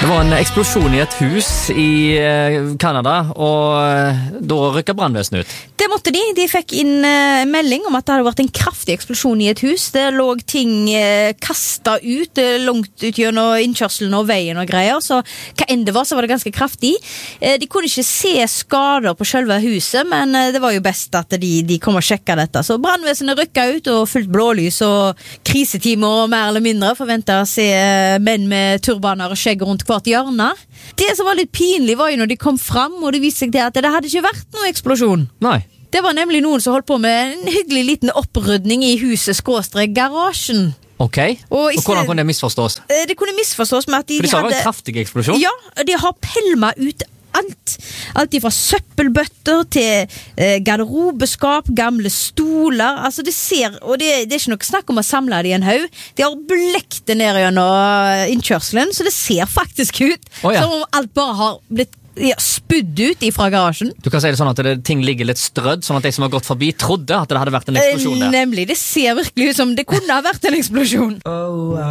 var en eksplosjon i et hus i Kanada, og da rykket brannvesenet ut. Det måtte de. De fikk inn melding om at det hadde vært en kraftig eksplosjon i et hus. Det lå ting kastet ut, langt ut gjennom innkjørselen og veien og greier, så hva enn det var, så var det ganske kraftig. De kunne ikke se skader på selve huset, men det var jo best at de kom og sjekket dette. Så brannvesenet rykket ut og fulgt blålys og krisetimer og mer eller mindre forventet å se menn med turbaner og skjegg rundt hvert hjørne. Det som var litt pinlig var jo når de kom fram, og det viste seg til at det hadde ikke vært noen eksplosjon. Nei. Det var nemlig noen som holdt på med en hyggelig liten opprydning i huset/garasjen. Ok, og hvordan kunne det misforstås? Det kunne misforstås med at For de sa det var en kraftig eksplosjon? Ja, de har pelmet ut alt fra søppelbøtter til garderobeskap, gamle stoler. Altså det er ikke noe snakk om å samle det i en haug. De har blekt det ned gjennom innkjørselen, så det ser faktisk ut som om alt bare har blitt spydd ut ifra garasjen. Du kan si det sånn at ting ligger litt strødd, sånn at de som har gått forbi trodde at det hadde vært en eksplosjon der. Nemlig, det ser virkelig ut som det kunne ha vært en eksplosjon.